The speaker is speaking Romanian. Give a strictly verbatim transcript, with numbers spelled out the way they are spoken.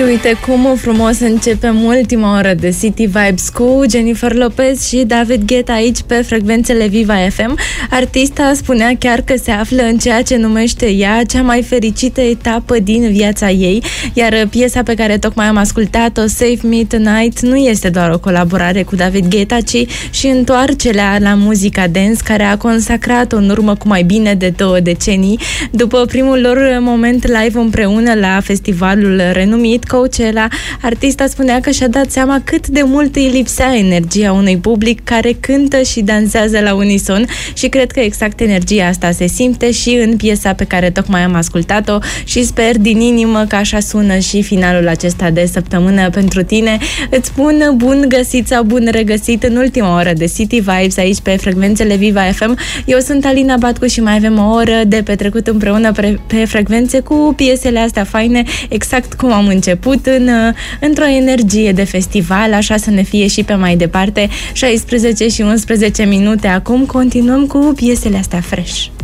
uite cum frumos începem ultima oră de City Vibes cu Jennifer Lopez și David Guetta aici pe frecvențele Viva F M. Artista spunea chiar că se află în ceea ce numește ea cea mai fericită etapă din viața ei, iar piesa pe care tocmai am ascultat-o, Save Me Tonight, nu este doar o colaborare cu David Guetta, ci și întoarcerea la muzica dance care a consacrat-o în urmă cu mai bine de două decenii, după primul lor moment live împreună la festivalul renumit Coachella. Artista spunea că și-a dat seama cât de mult îi lipsea energia unui public care cântă și dansează la unison și cred că exact energia asta se simte și în piesa pe care tocmai am ascultat-o și sper din inimă că așa sună și finalul acesta de săptămână pentru tine. Îți spun bun găsit sau bun regăsit în ultima oră de City Vibes aici pe frecvențele Viva F M. Eu sunt Alina Batcu și mai avem o oră de petrecut împreună pe, pe frecvențe cu piesele astea faine, exact cum am început, în, într-o energie de festival, așa să ne fie și pe mai departe. șaisprezece și unsprezece minute acum, continuăm cu piesele astea fresh.